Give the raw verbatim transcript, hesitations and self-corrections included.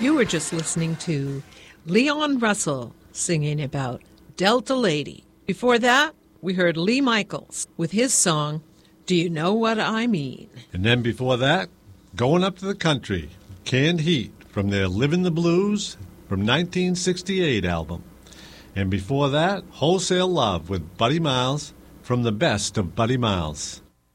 You were just listening to Leon Russell singing about Delta Lady. Before that, we heard Lee Michaels with his song, Do You Know What I Mean? And then before that, Going Up to the Country, Canned Heat from their Livin' the Blues from nineteen sixty-eight album. And before that, Wholesale Love with Buddy Miles from the best of Buddy Miles.